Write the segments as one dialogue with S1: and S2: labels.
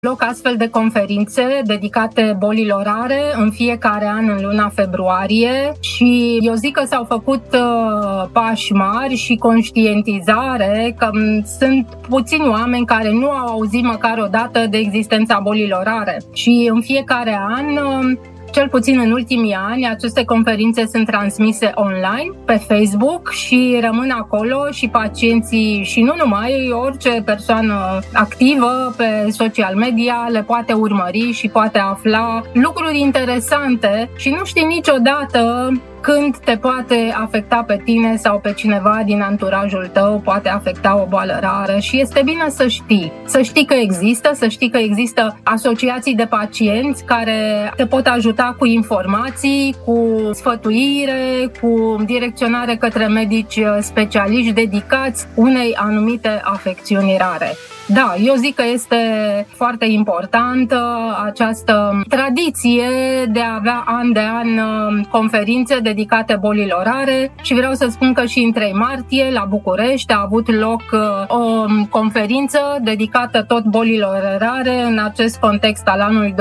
S1: loc astfel de conferințe dedicate bolilor rare în fiecare an în luna februarie și eu zic că s-au făcut pași mari și conștientizare că sunt puțini oameni care nu au auzit măcar o dată de existența bolilor rare și în fiecare an, cel puțin în ultimii ani, aceste conferințe sunt transmise online pe Facebook și rămân acolo și pacienții și nu numai, orice persoană activă pe social media le poate urmări și poate afla lucruri interesante și nu știi niciodată când te poate afecta pe tine sau pe cineva din anturajul tău, poate afecta o boală rară și este bine să știi. Să știi că există, să știi că există asociații de pacienți care te pot ajuta cu informații, cu sfătuire, cu direcționare către medici specialiști dedicați unei anumite afecțiuni rare. Da, eu zic că este foarte importantă această tradiție de a avea an de an conferințe dedicate bolilor rare și vreau să spun că și în 3 martie la București a avut loc o conferință dedicată tot bolilor rare în acest context al anului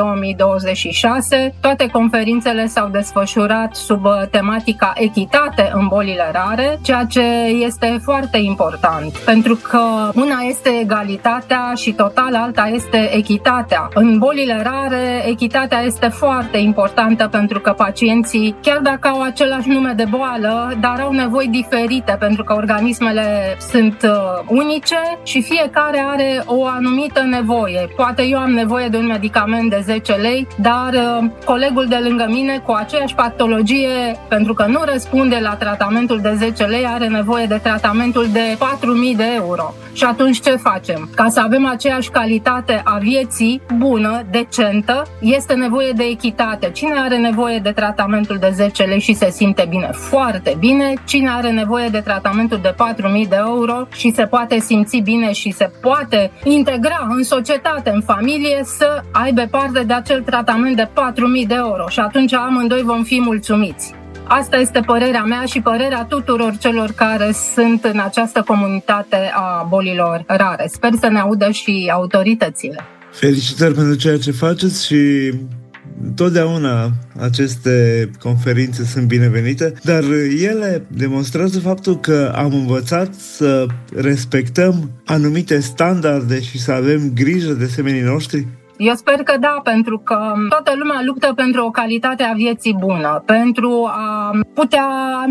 S1: 2026. Toate conferințele s-au desfășurat sub tematica echitate în bolile rare, ceea ce este foarte important, pentru că una este egalitatea și total alta este echitatea. În bolile rare, echitatea este foarte importantă pentru că pacienții, chiar dacă au același nume de boală, dar au nevoi diferite pentru că organismele sunt unice și fiecare are o anumită nevoie. Poate eu am nevoie de un medicament de 10 lei, dar colegul de lângă mine cu aceeași patologie, pentru că nu răspunde la tratamentul de 10 lei, are nevoie de tratamentul de 4.000 de euro. Și atunci ce facem? Ca să avem aceeași calitate a vieții bună, decentă, este nevoie de echitate. Cine are nevoie de tratamentul de 10 lei și se simte bine? Foarte bine. Cine are nevoie de tratamentul de 4.000 de euro și se poate simți bine și se poate integra în societate, în familie, să aibă parte de acel tratament de 4.000 de euro. Și atunci amândoi vom fi mulțumiți. Asta este părerea mea și părerea tuturor celor care sunt în această comunitate a bolilor rare. Sper să ne audă și autoritățile.
S2: Felicitări pentru ceea ce faceți și totdeauna aceste conferințe sunt binevenite, dar ele demonstrează faptul că am învățat să respectăm anumite standarde și să avem grijă de semenii noștri.
S1: Eu sper că da, pentru că toată lumea luptă pentru o calitate a vieții bună, pentru a putea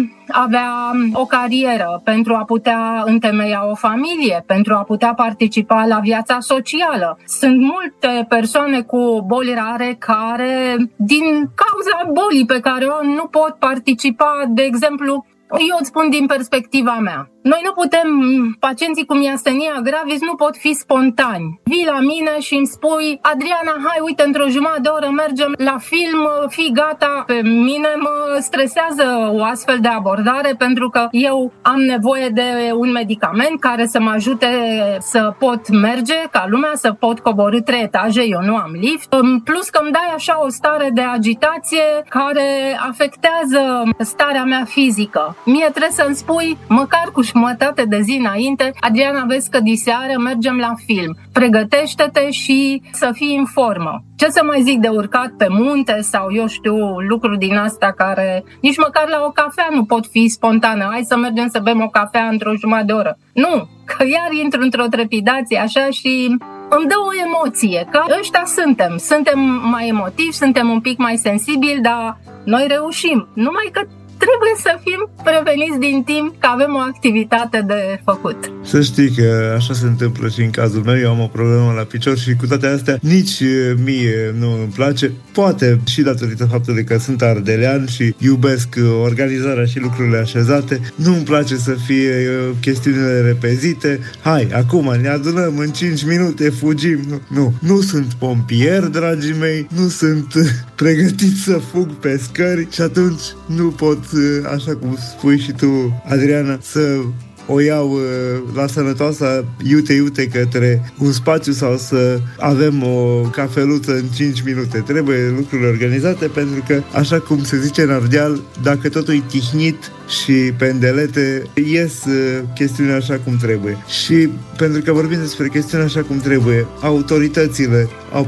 S1: avea o carieră, pentru a putea întemeia o familie, pentru a putea participa la viața socială. Sunt multe persoane cu boli rare care, din cauza bolii pe care o nu pot participa, de exemplu, eu îți spun din perspectiva mea. Noi nu putem, pacienții cu miastenia gravis nu pot fi spontani. Vii la mine și îmi spui: Adriana, hai, uite, într-o jumătate de oră mergem la film, fii gata. Pe mine mă stresează o astfel de abordare pentru că eu am nevoie de un medicament care să mă ajute să pot merge ca lumea, să pot coborî 3 etaje, eu nu am lift. Plus că îmi dai așa o stare de agitație care afectează starea mea fizică. Mie trebuie să-mi spui, măcar cu jumătate de zi înainte: Adriana, vezi că diseară mergem la film. Pregătește-te și să fii în formă. Ce să mai zic de urcat pe munte sau eu știu lucruri din astea care nici măcar la o cafea nu pot fi spontane. Hai să mergem să bem o cafea într-o jumătate de oră. Nu, că iar intru într-o trepidație așa și îmi dă o emoție, că ăștia suntem mai emotivi, suntem un pic mai sensibili, dar noi reușim. Numai că trebuie să fim preveniți din timp că avem o activitate de făcut.
S2: Să știi că așa se întâmplă și în cazul meu. Eu am o problemă la picior și cu toate astea nici mie nu îmi place. Poate și datorită faptului că sunt ardelean și iubesc organizarea și lucrurile așezate. Nu îmi place să fie chestiunile repezite. Hai, acum ne adunăm în 5 minute, fugim. Nu sunt pompier, dragii mei. Nu sunt pregătit să fug pe scări și atunci nu pot, așa cum spui și tu, Adriana, să o iau la sănătoasa iute către un spațiu sau să avem o cafeluță în 5 minute. Trebuie lucrurile organizate, pentru că, așa cum se zice în Ardeal, dacă totul e tihnit și pendelete, ies chestiunea așa cum trebuie. Și pentru că vorbim despre chestiunea așa cum trebuie, autoritățile au